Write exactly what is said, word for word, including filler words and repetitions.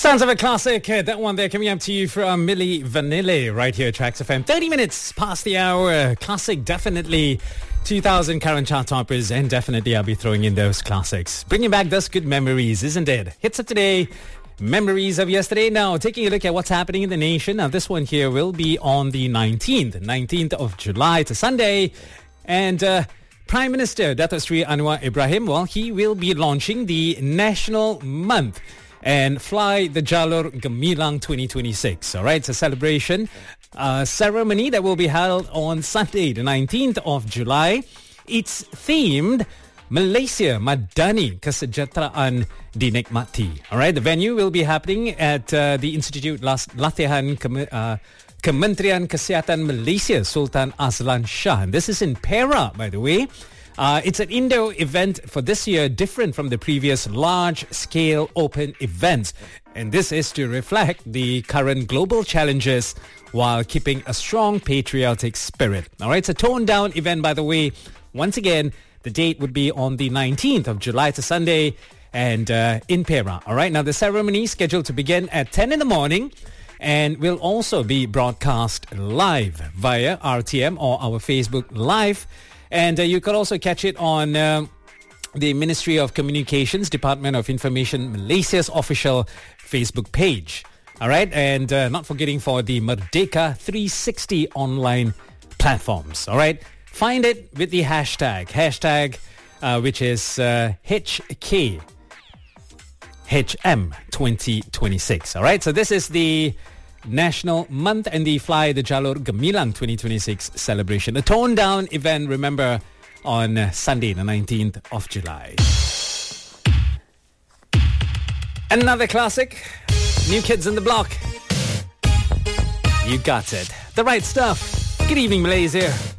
Sounds of a classic. Uh, that one there coming up to you from Milli Vanilli right here at Tracks F M. thirty minutes past the hour. Classic, definitely two thousand current chart toppers, and definitely I'll be throwing in those classics. Bringing back those good memories, isn't it? Hits of today, memories of yesterday. Now, taking a look at what's happening in the nation. Now, this one here will be on the nineteenth, nineteenth of July to Sunday. And uh, Prime Minister Datuk Seri Anwar Ibrahim, well, he will be launching the National Month and Fly the Jalur Gemilang twenty twenty-six. All right, it's a celebration uh, ceremony that will be held on Sunday, the nineteenth of July. It's themed Malaysia Madani Kesejahteraan Dinikmati. All right, the venue will be happening at uh, the Institute Las- Latihan Kem- uh, Kementerian Kesihatan Malaysia Sultan Azlan Shah. And this is in Perak, by the way. Uh, it's an indoor event for this year, different from the previous large-scale open events. And this is to reflect the current global challenges while keeping a strong patriotic spirit. All right, it's a toned-down event, by the way. Once again, the date would be on the nineteenth of July to Sunday and uh, in Perak. All right, now the ceremony is scheduled to begin at ten in the morning and will also be broadcast live via R T M or our Facebook Live. And uh, you could also catch it on uh, the Ministry of Communications, Department of Information Malaysia's official Facebook page. All right, and uh, not forgetting for the Merdeka three sixty online platforms. All right, find it with the hashtag, hashtag uh, which is uh, H K H M twenty twenty-six. All right, so this is the National Month and the Fly the Jalur Gemilang twenty twenty-six celebration. A toned down event, remember, on uh, Sunday the nineteenth of July. Another classic, New Kids on the Block. You got it. The right stuff. Good evening, Malaysia.